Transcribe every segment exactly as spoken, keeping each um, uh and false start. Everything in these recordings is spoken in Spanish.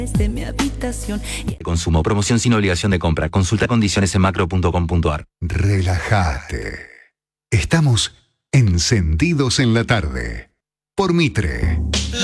Desde mi habitación. Consumo, promoción sin obligación de compra. Consulta condiciones en macro punto com punto ar. Relájate. Estamos encendidos en la tarde. Por Mitre.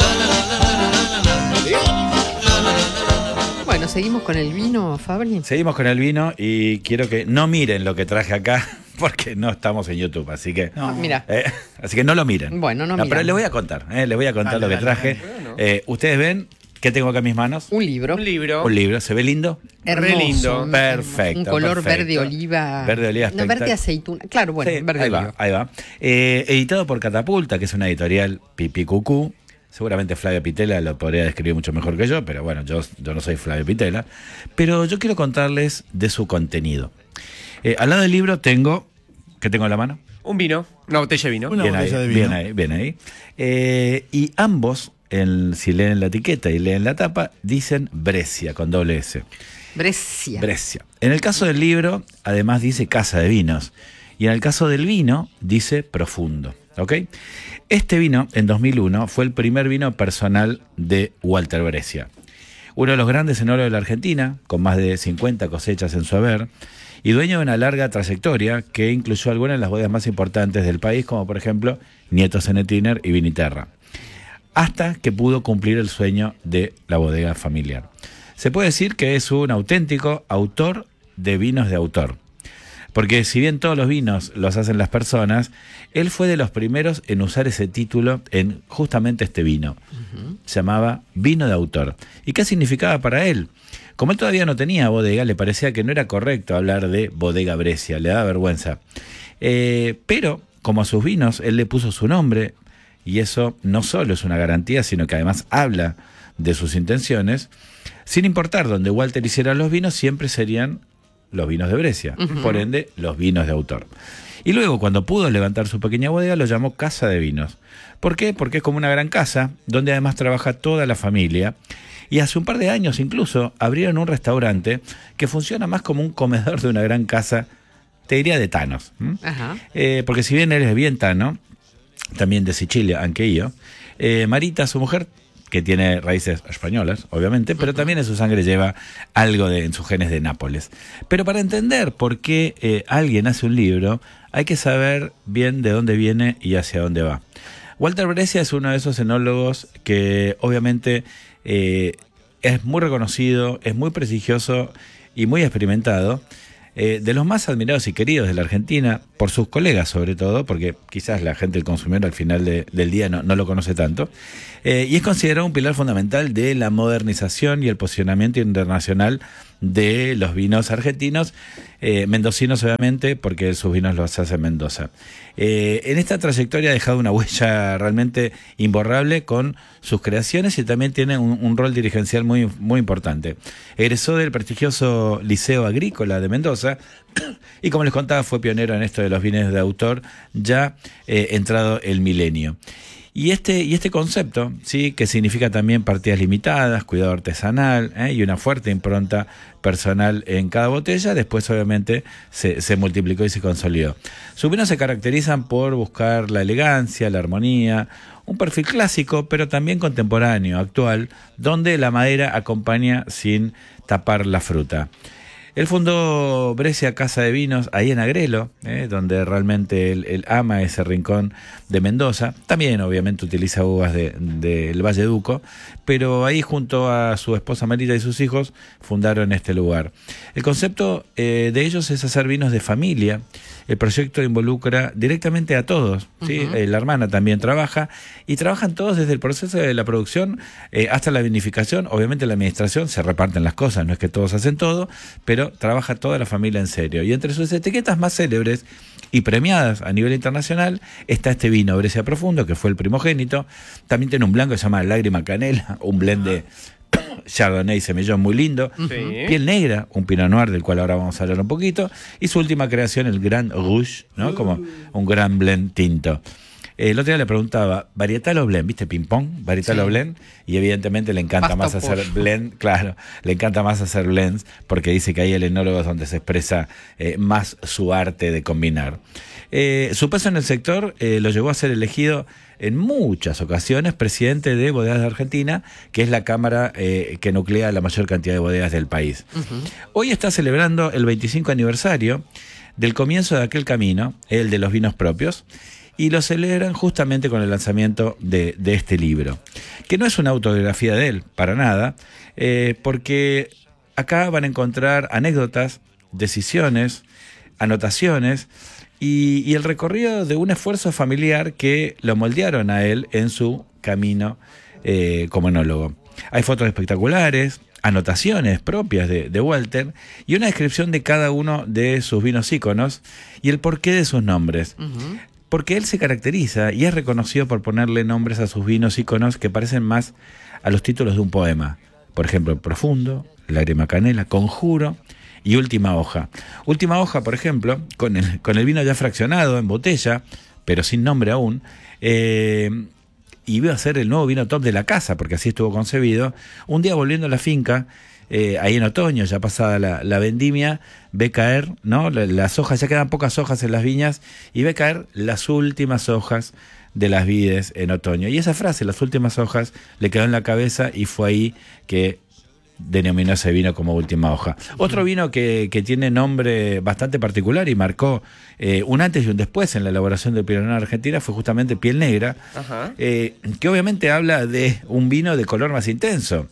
Bueno, seguimos con el vino, Fabri. Seguimos con el vino y quiero que no miren lo que traje acá porque no estamos en YouTube, así que No. Mira. eh, así que no lo miren. Bueno, no no miran. pero les voy a contar, eh, les voy a contar Dale, lo que dale, traje. dale. Bueno. Eh, Ustedes ven qué tengo acá en mis manos. Un libro. Un libro. Un libro, ¿se ve lindo? Hermoso. Re lindo. Perfecto, Un color perfecto. verde oliva. Verde oliva No, verde espectacular. aceituna. Claro, bueno, Sí, verde ahí oliva. va, ahí va. Eh, editado por Catapulta, que es una editorial pipí cucú. Seguramente Flavio Pitela lo podría describir mucho mejor que yo, pero bueno, yo, yo no soy Flavio Pitela. Pero yo quiero contarles de su contenido. Eh, al lado del libro tengo, ¿qué tengo en la mano? Un vino. Una botella de vino. Una bien, ahí, botella de vino. bien ahí, bien ahí. Eh, y ambos, en, si leen la etiqueta y leen la tapa, dicen Brescia, con doble S. Brescia. Brescia. En el caso del libro, además dice Casa de Vinos. Y en el caso del vino, dice Profundo. ¿Ok? Este vino, en dos mil uno, fue el primer vino personal de Walter Brescia. Uno de los grandes enólogos de la Argentina, con más de cincuenta cosechas en su haber, y dueño de una larga trayectoria que incluyó algunas de las bodegas más importantes del país, como por ejemplo Nieto Zenetiner y Viniterra, hasta que pudo cumplir el sueño de la bodega familiar. Se puede decir que es un auténtico autor de vinos de autor. Porque si bien todos los vinos los hacen las personas, él fue de los primeros en usar ese título en justamente este vino. Uh-huh. Se llamaba vino de autor. ¿Y qué significaba para él? Como él todavía no tenía bodega, le parecía que no era correcto hablar de bodega Brescia, le daba vergüenza. Eh, pero, como a sus vinos, él le puso su nombre, y eso no solo es una garantía, sino que además habla de sus intenciones. Sin importar dónde Walter hiciera los vinos, siempre serían los vinos de Brescia, uh-huh. Por ende, los vinos de autor. Y luego, cuando pudo levantar su pequeña bodega, lo llamó Casa de Vinos. ¿Por qué? Porque es como una gran casa, donde además trabaja toda la familia. Y hace un par de años incluso abrieron un restaurante que funciona más como un comedor de una gran casa, te diría de tanos. Ajá. Eh, porque si bien él es bien tano, también de Sicilia, aunque yo, eh, Marita, su mujer, que tiene raíces españolas, obviamente, pero también en su sangre lleva algo de, en sus genes de Nápoles. Pero para entender por qué eh, alguien hace un libro, hay que saber bien de dónde viene y hacia dónde va. Walter Brescia es uno de esos enólogos que obviamente eh, es muy reconocido, es muy prestigioso y muy experimentado, eh, de los más admirados y queridos de la Argentina, por sus colegas sobre todo, porque quizás la gente, el consumidor al final de, del día no, no lo conoce tanto, eh, y es considerado un pilar fundamental de la modernización y el posicionamiento internacional de los vinos argentinos, eh, mendocinos obviamente, porque sus vinos los hace Mendoza. Eh, en esta trayectoria ha dejado una huella realmente imborrable con sus creaciones y también tiene un, un rol dirigencial muy, muy importante. Egresó del prestigioso Liceo Agrícola de Mendoza y, como les contaba, fue pionero en esto de los vinos de autor, ya eh, entrado el milenio. Y este, y este concepto, ¿sí?, que significa también partidas limitadas, cuidado artesanal, ¿eh? y una fuerte impronta personal en cada botella, después obviamente se, se multiplicó y se consolidó. Sus vinos se caracterizan por buscar la elegancia, la armonía, un perfil clásico, pero también contemporáneo, actual, donde la madera acompaña sin tapar la fruta. Él fundó Brescia Casa de Vinos ahí en Agrelo, eh, donde realmente él, él ama ese rincón de Mendoza. También obviamente utiliza uvas del de, de Valle Duco, pero ahí junto a su esposa Marita y sus hijos fundaron este lugar. El concepto eh, de ellos es hacer vinos de familia. El proyecto involucra directamente a todos, ¿sí? Uh-huh. Eh, la hermana también trabaja, y trabajan todos desde el proceso de la producción eh, hasta la vinificación. Obviamente la administración, se reparten las cosas, no es que todos hacen todo, pero trabaja toda la familia en serio. Y entre sus etiquetas más célebres y premiadas a nivel internacional está este vino Brescia Profundo, que fue el primogénito. También tiene un blanco que se llama Lágrima Canela, un blend de Chardonnay y Semillón muy lindo. Sí. Piel Negra, un Pinot Noir del cual ahora vamos a hablar un poquito. Y su última creación, el Grand Rouge, ¿no? Como un gran blend tinto. El otro día le preguntaba, ¿varietal o blend? ¿Viste? Ping-pong, ¿varietal sí. o blend? Y evidentemente le encanta Pasto más hacer pollo. blend, claro, le encanta más hacer blends, porque dice que ahí el enólogo es donde se expresa eh, más su arte de combinar. Eh, su peso en el sector eh, lo llevó a ser elegido en muchas ocasiones presidente de Bodegas de Argentina, que es la cámara eh, que nuclea la mayor cantidad de bodegas del país. Uh-huh. Hoy está celebrando el veinticinco aniversario del comienzo de aquel camino, el de los vinos propios, y lo celebran justamente con el lanzamiento de, de este libro, que no es una autobiografía de él, para nada, eh, porque acá van a encontrar anécdotas, decisiones, anotaciones y, y el recorrido de un esfuerzo familiar que lo moldearon a él en su camino eh, como enólogo. Hay fotos espectaculares, anotaciones propias de, de Walter y una descripción de cada uno de sus vinos íconos y el porqué de sus nombres. Uh-huh. Porque él se caracteriza y es reconocido por ponerle nombres a sus vinos íconos que parecen más a los títulos de un poema. Por ejemplo, Profundo, Lágrima Canela, Conjuro y Última Hoja. Última Hoja, por ejemplo, con el, con el vino ya fraccionado en botella, pero sin nombre aún, eh, y iba a ser el nuevo vino top de la casa, porque así estuvo concebido. Un día volviendo a la finca, eh, ahí en otoño, ya pasada la, la vendimia, ve caer, ¿no? Las hojas, ya quedan pocas hojas en las viñas, y ve caer las últimas hojas de las vides en otoño. Y esa frase, las últimas hojas, le quedó en la cabeza y fue ahí que denominó ese vino como Última Hoja. Otro vino que, que tiene nombre bastante particular y marcó eh, un antes y un después en la elaboración del Pinot Noir argentina fue justamente Piel Negra, eh, que obviamente habla de un vino de color más intenso.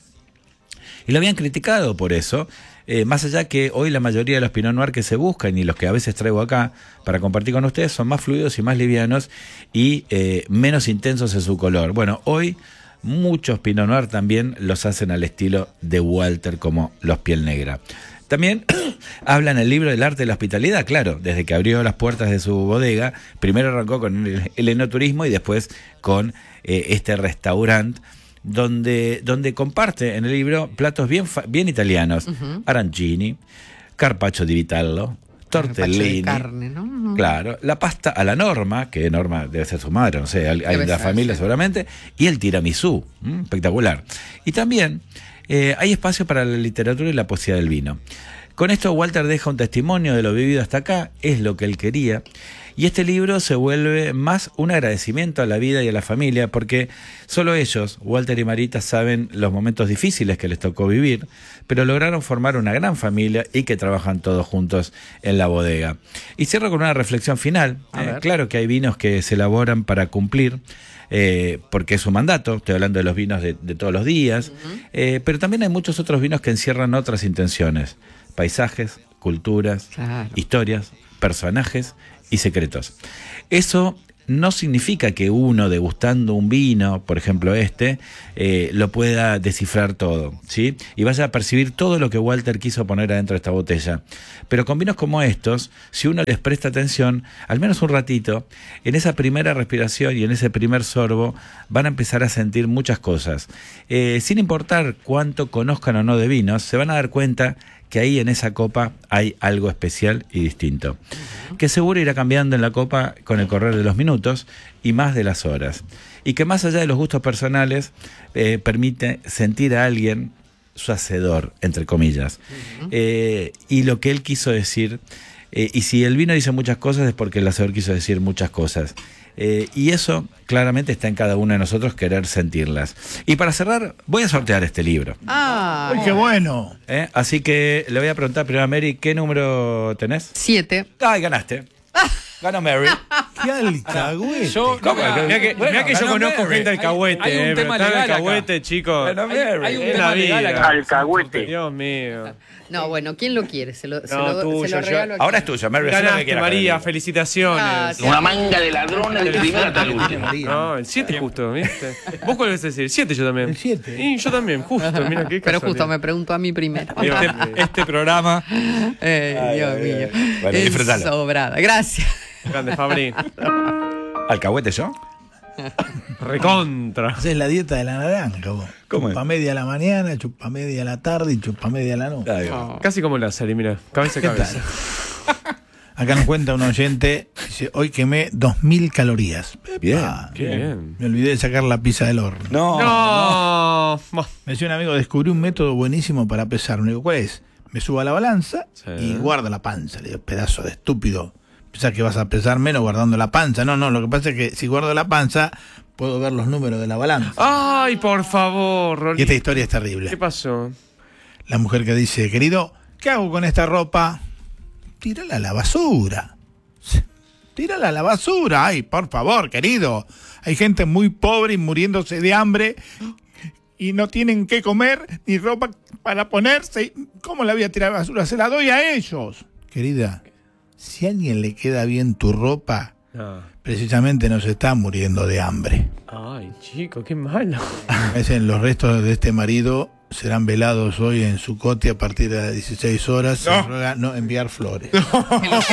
Y lo habían criticado por eso, eh, más allá que hoy la mayoría de los Pinot Noir que se buscan y los que a veces traigo acá para compartir con ustedes son más fluidos y más livianos y eh, menos intensos en su color. Bueno, hoy muchos Pinot Noir también los hacen al estilo de Walter, como los Piel Negra. También habla en el libro del arte de la hospitalidad, claro, desde que abrió las puertas de su bodega, primero arrancó con el, el enoturismo y después con eh, este restaurante, donde, donde comparte en el libro platos bien, bien italianos, uh-huh. arancini, carpaccio di vitello, tortellini, de carne, ¿no? Claro, la pasta a la Norma, que Norma debe ser su madre, no sé, hay de la familia sí. seguramente, y el tiramisú, ¿m? Espectacular. Y también eh, hay espacio para la literatura y la poesía del vino. Con esto Walter deja un testimonio de lo vivido hasta acá, es lo que él quería, y este libro se vuelve más un agradecimiento a la vida y a la familia, porque solo ellos, Walter y Marita, saben los momentos difíciles que les tocó vivir, pero lograron formar una gran familia y que trabajan todos juntos en la bodega. Y cierro con una reflexión final. Eh, claro que hay vinos que se elaboran para cumplir, eh, porque es su mandato, estoy hablando de los vinos de, de todos los días, uh-huh. eh, pero también hay muchos otros vinos que encierran otras intenciones, paisajes, culturas, claro. historias, personajes y secretos. Eso no significa que uno degustando un vino, por ejemplo este, eh, lo pueda descifrar todo, ¿sí? Y vaya a percibir todo lo que Walter quiso poner adentro de esta botella. Pero con vinos como estos, si uno les presta atención, al menos un ratito, en esa primera respiración y en ese primer sorbo, van a empezar a sentir muchas cosas. Eh, sin importar cuánto conozcan o no de vinos, se van a dar cuenta que ahí en esa copa hay algo especial y distinto, uh-huh. que seguro irá cambiando en la copa con el correr de los minutos y más de las horas, y que más allá de los gustos personales eh, permite sentir a alguien su hacedor, entre comillas, uh-huh. eh, y lo que él quiso decir, eh, y si el vino dice muchas cosas es porque el hacedor quiso decir muchas cosas. Eh, y eso claramente está en cada uno de nosotros querer sentirlas. Y para cerrar, voy a sortear este libro. ¡Ah! ¡Qué bueno! ¿Eh? Así que le voy a preguntar primero a Mary, ¿qué número tenés? Siete. ¡Ay, ganaste! Ganó Mary. ¡Qué alcahuete! Yo, ¿Cómo? Mirá que, Bueno, mirá que yo ganó conozco Mary. gente alcahuete. Hay- hay un eh, tema pero está legal acá. alcahuete, chicos. Ganó Hay, Mary. hay un Es tema la legal vida. acá. Alcahuete. Dios mío. No, bueno, ¿quién lo quiere? Se lo, se No, lo, tuyo, se lo yo- regalo. a Ahora quién. es tuyo, Mary. haz lo que Ganaste, quieras con el María. libro. Felicitaciones. Gracias. Una manga de ladrones de primera hasta el último. No, el siete justo, ¿viste? ¿Vos cuál vas a decir? El siete yo también. El siete. Y yo también, justo. Mira qué Pero justo casualidad. me preguntó a mí primero. Digo, Este, este programa. Eh, Ay, Dios ay, mío. ay. Bueno, Es disfrutalo. sobrada. Gracias. Grande, Fabri. ¿Alcahuete yo? Recontra. Esa es la dieta de la naranja, vos. ¿Cómo es? Chupa media a la mañana, chupa media a la tarde y chupa media a la noche. Ahí va. Oh. Casi como la serie, mira. Cabeza a ¿Qué cabeza. Acá nos cuenta un oyente, dice, hoy quemé dos mil calorías. Bien, Epa, Qué bien. Me olvidé de sacar la pizza del horno. No. No. Buah. Me decía un amigo, descubrí un método buenísimo para pesar. Me digo, ¿cuál es? Me subo a la balanza Sí. y guardo la panza. Le digo, pedazo de estúpido. Pensás que vas a pesar menos guardando la panza. No, no, lo que pasa es que si guardo la panza, puedo ver los números de la balanza. Ay, por favor, Rolly. Y esta historia es terrible. ¿Qué pasó? La mujer que dice, querido, ¿qué hago con esta ropa? Tírala a la basura. Tírala a la basura. Ay, por favor, querido. Hay gente muy pobre y muriéndose de hambre y no tienen qué comer ni ropa para ponerse. ¿Cómo la voy a tirar a la basura? Se la doy a ellos. Querida, si a alguien le queda bien tu ropa, No. precisamente no se está muriendo de hambre. Ay, chico, qué malo. Dicen, los restos de este marido serán velados hoy en Sucote a partir de las dieciséis horas. No. Se ruega no enviar flores. Que lo